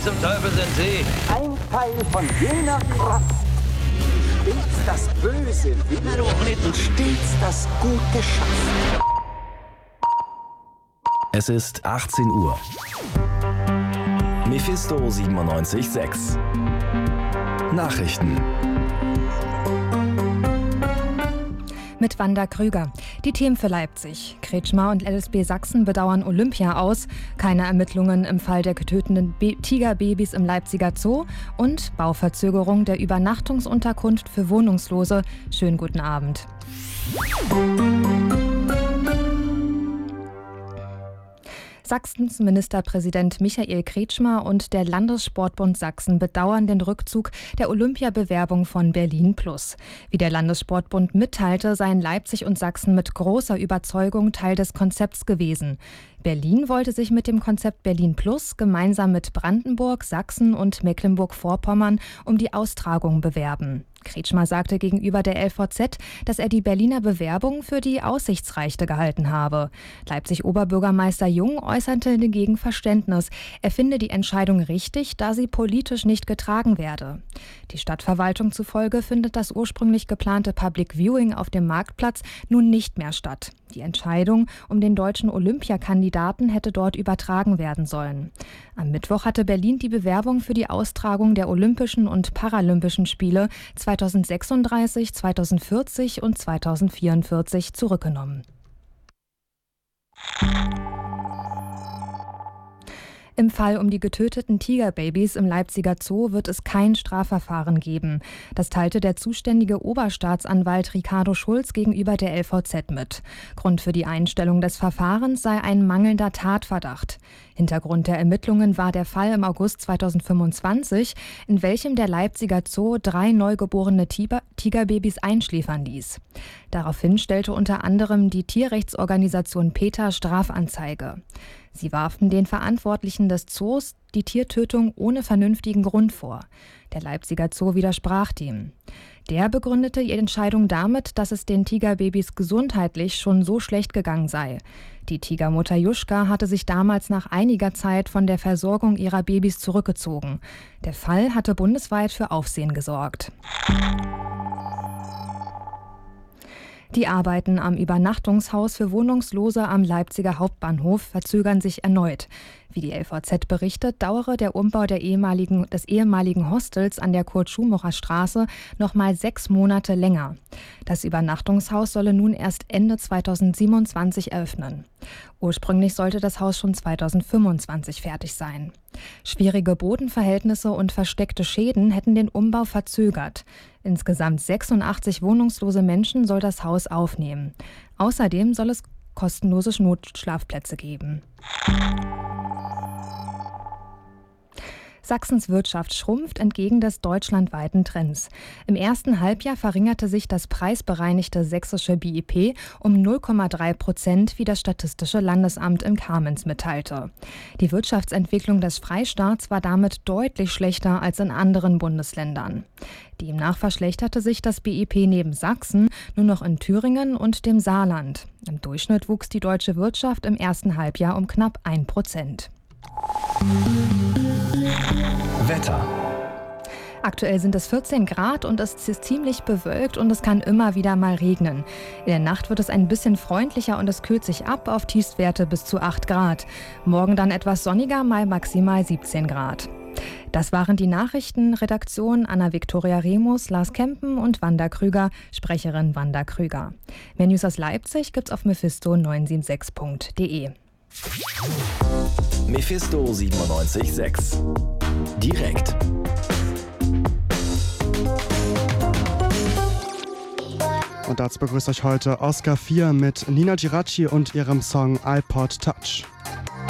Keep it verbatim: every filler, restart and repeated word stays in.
zum Teufel sind Sie? Ein Teil von jener Kraft, stets das Böse will und stets das Gute schafft. Es ist achtzehn Uhr. Mephisto siebenundneunzig Komma sechs. Nachrichten. Mit Wanda Krüger. Die Themen für Leipzig. Kretschmer und L S B Sachsen bedauern Olympia aus. Keine Ermittlungen im Fall der getöteten Be- Tigerbabys im Leipziger Zoo. Und Bauverzögerung der Übernachtungsunterkunft für Wohnungslose. Schönen guten Abend. Sachsens Ministerpräsident Michael Kretschmer und der Landessportbund Sachsen bedauern den Rückzug der Olympiabewerbung von Berlin Plus. Wie der Landessportbund mitteilte, seien Leipzig und Sachsen mit großer Überzeugung Teil des Konzepts gewesen. Berlin wollte sich mit dem Konzept Berlin Plus gemeinsam mit Brandenburg, Sachsen und Mecklenburg-Vorpommern um die Austragung bewerben. Kretschmer sagte gegenüber der L V Z, dass er die Berliner Bewerbung für die aussichtsreichste gehalten habe. Leipzig-Oberbürgermeister Jung äußerte hingegen Verständnis. Er finde die Entscheidung richtig, da sie politisch nicht getragen werde. Die Stadtverwaltung zufolge findet das ursprünglich geplante Public Viewing auf dem Marktplatz nun nicht mehr statt. Die Entscheidung um den deutschen Olympiakandidaten hätte dort übertragen werden sollen. Am Mittwoch hatte Berlin die Bewerbung für die Austragung der Olympischen und Paralympischen Spiele zweitausendsechsunddreißig, zweitausendvierzig und zweitausendvierundvierzig zurückgenommen. Im Fall um die getöteten Tigerbabys im Leipziger Zoo wird es kein Strafverfahren geben. Das teilte der zuständige Oberstaatsanwalt Ricardo Schulz gegenüber der L V Z mit. Grund für die Einstellung des Verfahrens sei ein mangelnder Tatverdacht. Hintergrund der Ermittlungen war der Fall im August zweitausendfünfundzwanzig, in welchem der Leipziger Zoo drei neugeborene Tiger- Tigerbabys einschläfern ließ. Daraufhin stellte unter anderem die Tierrechtsorganisation PETA Strafanzeige. Sie warfen den Verantwortlichen des Zoos die Tiertötung ohne vernünftigen Grund vor. Der Leipziger Zoo widersprach dem. Der begründete die Entscheidung damit, dass es den Tigerbabys gesundheitlich schon so schlecht gegangen sei. Die Tigermutter Juschka hatte sich damals nach einiger Zeit von der Versorgung ihrer Babys zurückgezogen. Der Fall hatte bundesweit für Aufsehen gesorgt. Die Arbeiten am Übernachtungshaus für Wohnungslose am Leipziger Hauptbahnhof verzögern sich erneut. Wie die L V Z berichtet, dauere der Umbau der ehemaligen, des ehemaligen Hostels an der Kurt-Schumacher-Straße noch mal sechs Monate länger. Das Übernachtungshaus solle nun erst Ende zweitausendsiebenundzwanzig eröffnen. Ursprünglich sollte das Haus schon zweitausendfünfundzwanzig fertig sein. Schwierige Bodenverhältnisse und versteckte Schäden hätten den Umbau verzögert. Insgesamt sechsundachtzig wohnungslose Menschen soll das Haus aufnehmen. Außerdem soll es kostenlose Notschlafplätze geben. Sachsens Wirtschaft schrumpft entgegen des deutschlandweiten Trends. Im ersten Halbjahr verringerte sich das preisbereinigte sächsische B I P um null Komma drei Prozent, wie das Statistische Landesamt in Kamenz mitteilte. Die Wirtschaftsentwicklung des Freistaats war damit deutlich schlechter als in anderen Bundesländern. Demnach verschlechterte sich das B I P neben Sachsen nur noch in Thüringen und dem Saarland. Im Durchschnitt wuchs die deutsche Wirtschaft im ersten Halbjahr um knapp ein Prozent. Wetter. Aktuell sind es vierzehn Grad und es ist ziemlich bewölkt und es kann immer wieder mal regnen. In der Nacht wird es ein bisschen freundlicher und es kühlt sich ab auf Tiefstwerte bis zu acht Grad. Morgen dann etwas sonniger, mal maximal siebzehn Grad. Das waren die Nachrichten. Redaktion Anna-Viktoria Remus, Lars Kempen und Wanda Krüger, Sprecherin Wanda Krüger. Mehr News aus Leipzig gibt's auf mephisto neun sieben sechs punkt de. Mephisto siebenundneunzig Komma sechs. Direkt. Und dazu begrüßt euch heute Oscar vier mit Nina Giraci und ihrem Song iPod Touch.